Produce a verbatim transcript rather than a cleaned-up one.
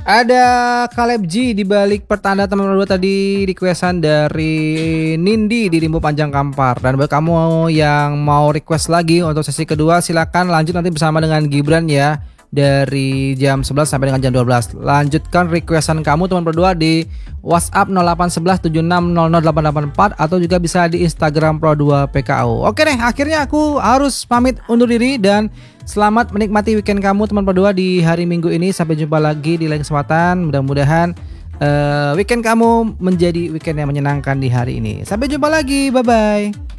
Ada Caleb G di balik pertanda teman berdua tadi requestan dari Nindi di Rimbo Panjang Kampar. Dan buat kamu yang mau request lagi untuk sesi kedua silakan lanjut nanti bersama dengan Gibran ya. Dari jam sebelas sampai dengan jam dua belas. Lanjutkan requestan kamu teman berdua di WhatsApp nol delapan satu satu tujuh enam nol nol delapan delapan empat atau juga bisa di Instagram Pro dua P K O. Oke deh, akhirnya aku harus pamit undur diri dan selamat menikmati weekend kamu teman berdua di hari Minggu ini. Sampai jumpa lagi di lain kesempatan. Mudah-mudahan uh, weekend kamu menjadi weekend yang menyenangkan di hari ini. Sampai jumpa lagi. Bye bye.